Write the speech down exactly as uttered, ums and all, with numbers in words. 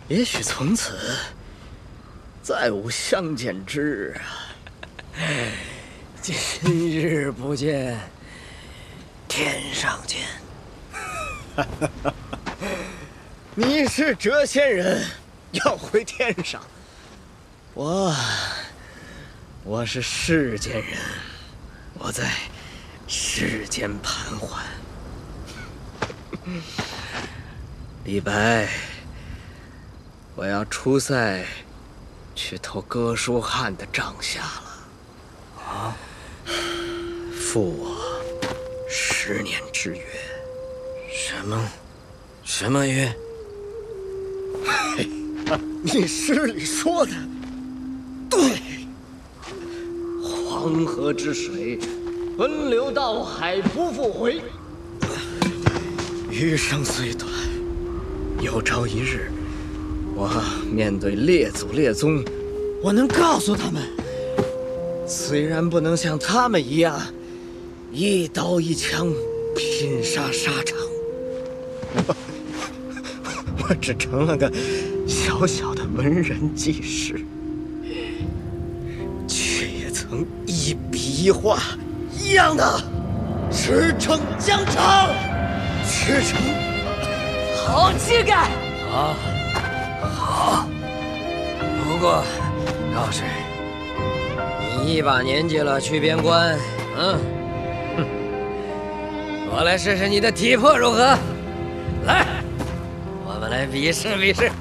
也许从此再无相见之日啊！ 今日不见，天上见。 你是谪仙人，要回天上；我，我是世间人，我在世间盘桓。李白，我要出塞去投哥舒翰的帐下了。啊！负我十年之约。 什么？什么约？ 嘿，你诗里说的对。黄河之水，奔流到海不复回。余生虽短，有朝一日，我面对列祖列宗，我能告诉他们，虽然不能像他们一样一刀一枪拼杀沙场，我我只成了个小小的文人记事，却也曾一笔一画一样的驰骋疆场，驰骋。 好气概！ 好，好。不过，要是你一把年纪了去边关，嗯，哼，我来试试你的体魄如何？来，我们来比试比试。